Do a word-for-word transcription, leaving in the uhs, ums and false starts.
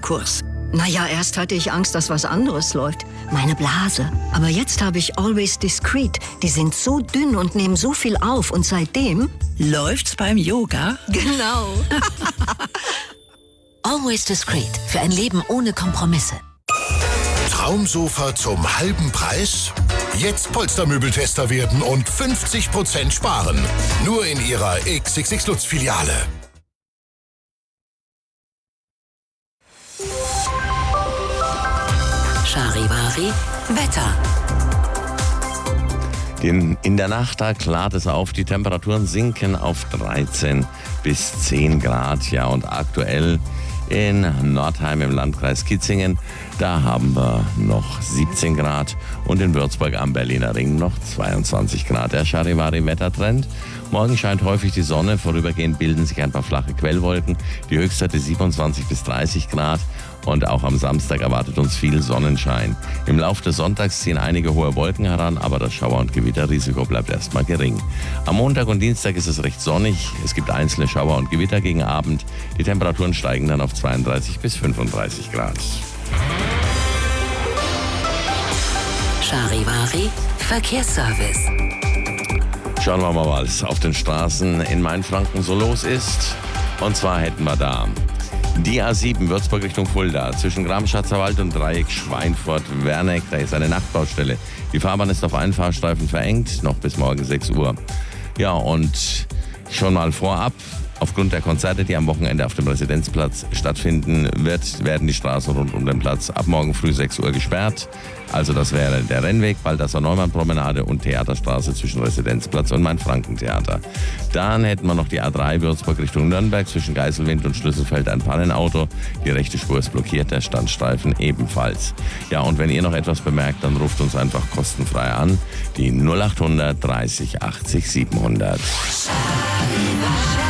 Yoga-Kurs. Naja, erst hatte ich Angst, dass was anderes läuft. Meine Blase. Aber jetzt habe ich Always Discreet. Die sind so dünn und nehmen so viel auf. Und seitdem... Läuft's beim Yoga? Genau. Always Discreet. Für ein Leben ohne Kompromisse. Traumsofa zum halben Preis? Jetzt Polstermöbeltester werden und fünfzig Prozent sparen. Nur in Ihrer X X X Lutz-Filiale. Charivari Wetter. In, in der Nacht, da klart es auf, die Temperaturen sinken auf dreizehn bis zehn Grad. Ja, und aktuell in Nordheim im Landkreis Kitzingen, da haben wir noch siebzehn Grad und in Würzburg am Berliner Ring noch zweiundzwanzig Grad. Der Charivari-Wettertrend. Morgen scheint häufig die Sonne, vorübergehend bilden sich ein paar flache Quellwolken. Die Höchstwerte siebenundzwanzig bis dreißig Grad. Und auch am Samstag erwartet uns viel Sonnenschein. Im Laufe des Sonntags ziehen einige hohe Wolken heran, aber das Schauer- und Gewitterrisiko bleibt erstmal gering. Am Montag und Dienstag ist es recht sonnig. Es gibt einzelne Schauer und Gewitter gegen Abend. Die Temperaturen steigen dann auf zweiunddreißig bis fünfunddreißig Grad. Charivari Verkehrsservice. Schauen wir mal, was auf den Straßen in Mainfranken so los ist. Und zwar hätten wir da die A sieben Würzburg Richtung Fulda zwischen Grabenschatzer und Dreieck Schweinfurt-Werneck. Da ist eine Nachtbaustelle. Die Fahrbahn ist auf einen Fahrstreifen verengt, noch bis morgen sechs Uhr. Ja, und schon mal vorab, aufgrund der Konzerte, die am Wochenende auf dem Residenzplatz stattfinden, wird, werden die Straßen rund um den Platz ab morgen früh sechs Uhr gesperrt. Also das wäre der Rennweg, Balthasar-Neumann-Promenade und Theaterstraße zwischen Residenzplatz und Main-Franken-Theater. Dann hätten wir noch die A drei Würzburg Richtung Nürnberg zwischen Geiselwind und Schlüsselfeld ein Pannenauto. Die rechte Spur ist blockiert, der Standstreifen ebenfalls. Ja, und wenn ihr noch etwas bemerkt, dann ruft uns einfach kostenfrei an. Die null acht hundert dreißig achtzig siebenhundert.